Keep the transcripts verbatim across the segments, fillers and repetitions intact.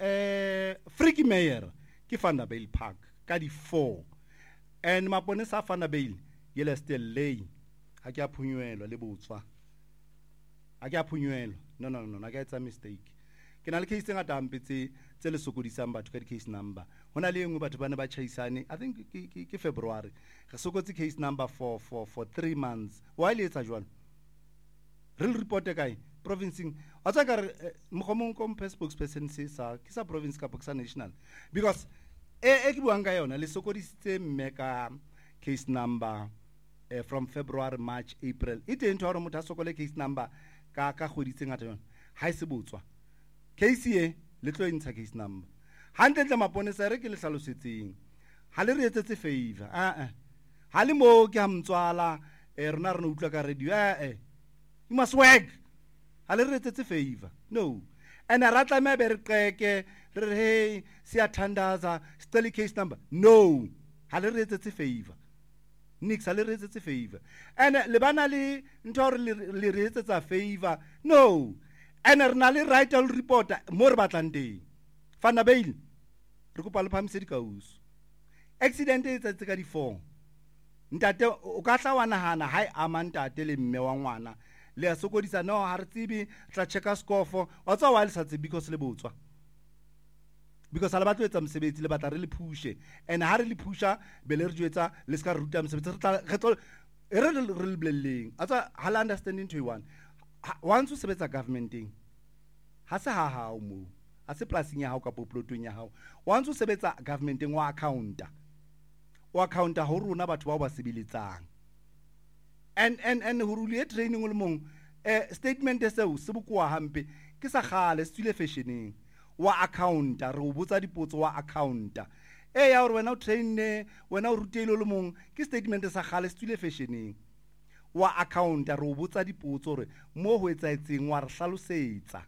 eh Freaky Mayor ke Vanderbijl Park ka di four and maponesa a Vanderbijl yele still lay ha ke a phunywelwa le botswa ha ke a phunywelwa no no no na ke etsa mistake ke na le case nga tampetse tse le sokodisang batho ka di case number hona le engwe batho bana ba chaisane I think ke ke February re sokotse case number for for for three months why le etsa jwalo real report e kae provincing a tsa ka re mogomong kom spokesperson se sa ke sa province ka sa national because e e ke buang ka yona le sokodisitse mme ka case number uh, from February March April it ento hore motho a sokole case number ka ka goditse ngata yona ha e se botswa case e le tlo intsha case number hantle tle maponesa re ke le hlalosetseng ha le re etsetse favor a a ha le mo ke a mtswala e rena rena utlwa ka radio a a you must work ha le re etsetse favor no and a ratla me be re qeke re hey siya thandaza still case number no ha le re etsetse favor nix ha le re etsetse favor and le bana le ntho re le re etsetsa favor no and rena le right all reporter mo re batlang teng Vanderbijl re kopa le phamise di kauso accident e tsetse ka di four ntate o ka tla wa nahana hai ama ntate le mme wa ngwana le a sokodisa no ha re tsibi tla checka score for wa tswa wa le sa tsibi because le botswa because ala batlo etsa mosebetsi le batla re le pushe and ha re le pusha be le re jwetsa le ska ruta mosebetsi re tla re tlo re re le blelleng a tswa ha la understanding to one once o sebetsa governmenting ha se ha ha mo a se plasing ya hao ka poplotong ya hao once o sebetsa governmenting wa accounta wa accounta ho rona batho ba ba sebeletsang and and and ho rule training le mong eh statement seo se bukwa hampe ke sa gale se tsile fashioning wa accounta re o botsa dipotso wa accounta e ya hore wena o train wena o rutile le mong ke statement sa gale se tsile fashioning wa accounta re o botsa dipotso re mo ho etsaetseng wa re hlalosetsa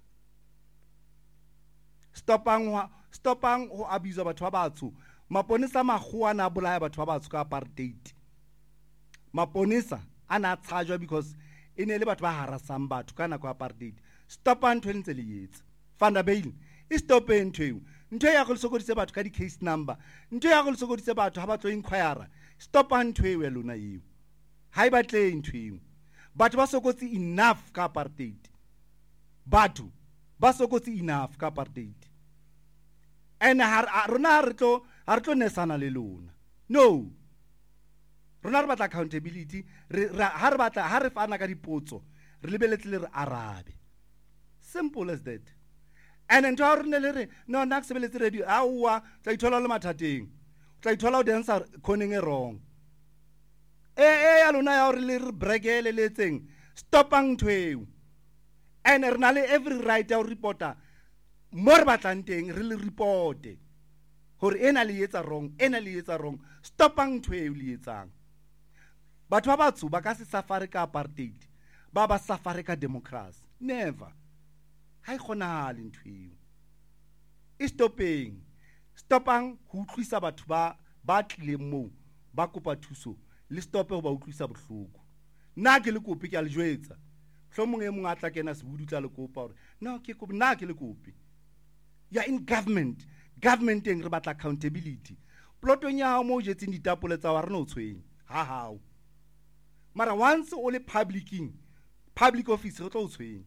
stopang wa stopang ho abuse batho ba batsho maponesa magwa na bolaya batho ba batsho ka apartheid maponesa ana tshajwa because ine le batho ba harasang batho kana kwa apartheid stopang twenty le yetsa Vanderbijl e stopen ntwe ntwe ya go sokodise batho ka di case number ntwe ya go sokodise batho ha ba tlo inquire stopang ntwe we lona eo ha e batle ntwe batho ba sokotse enough ka apartheid batho ba sokotse enough ka apartheid and har rona re tlo ha re tlo nesana le lona no rona re batla accountability ha re batla ha re fana ka dipotso re lebeletse le re arabe simple as that and ntho ha rena le re no na sebeletse radio awa tla ithola le mathateng tla ithola o dancer conning e wrong e e ya lona ya re le re bregele le tseng stopang ntweo and rena le every right ya reporter mo re batlang teng re le reporte hore ena le etsa wrong ena le etsa wrong stopang ntweo le etsang batho ba batho ba ka se safari ka apartheid ba ba safari ka democracy never ha ikhonahale ntweo e stopeng stopang ho utlwisa batho ba ba tlile mo ba kopa thuso le stope ho ba utlwisa bohloko nna ke le kopi ke a le jwetsa hlomong e mong a tla kena se budutla le kopa hore no ke kopi nna ke le kopi ya in government governmenteng re batla accountability plotong ya hao mo jetseng ditapole tsa wa rena o tshweng ha hao mara once o le publicing public office re tlo o tshweng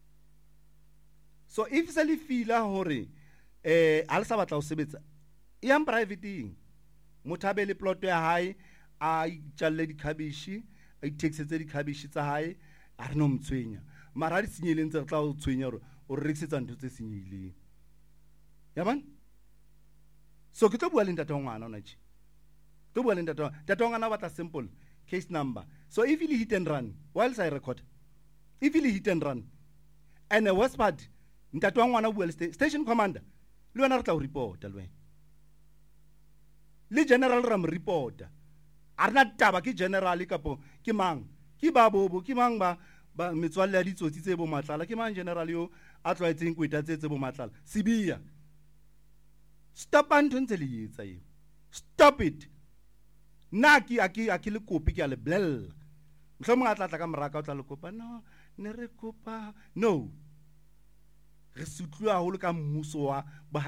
so if se le fila hore eh ha le sa batla ho sebetsa yang privateing mothabe le plot ya hae a itjalle di cabbage a itexetse di cabbage tsa hae a re no mtshwenya mara di senyeleng tse re tla o tshwenya hore o re reksetsa ntho tse senyileng ya ban so ke tlo bua le ntate ngwana ona tshi tlo bua le ntate ntate ngwana ba tla simple case number so if you hit and run while I record if you hit and run and a worst part ntate ngwana bua le station commander le wena re tla o reporta le wena le general ram reporter arna taba ke general kapo ke mang ke ba bobo ke mang ba ba metswalle ya ditsotsi tse bo matlala ke mang general yo a tloetseng kweta tse tse bo matlala sibia stop ntho ntse le yetsa eo stop it na ki aki aki le kopi ke a le blella mhlomong a tla tla ka moraka o tla le kopa no ne re kopa no re sutlwa holo ka mmuso wa